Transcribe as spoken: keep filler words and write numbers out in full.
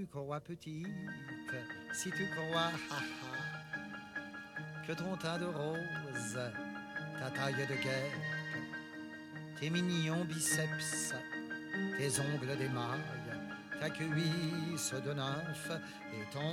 crois petite, si tu crois, ha, ha, que ton teint de rose, ta taille de guêpe, tes mignons biceps, tes ongles d'émail, ta cuisse de nymphe et ton